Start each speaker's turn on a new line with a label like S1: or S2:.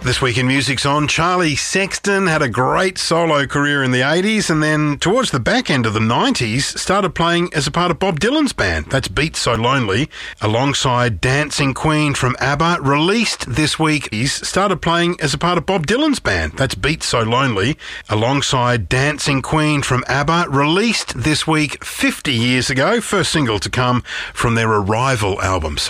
S1: This Week in Music's on. Charlie Sexton had a great solo career in the 80s and then towards the back end of the 90s started playing as a part of Bob Dylan's band. That's Beat So Lonely. Alongside Dancing Queen from ABBA, released this week. He's started playing as a part of Bob Dylan's band. That's Beat So Lonely. Alongside Dancing Queen from ABBA, released this week 50 years ago. First single to come from their Arrival album.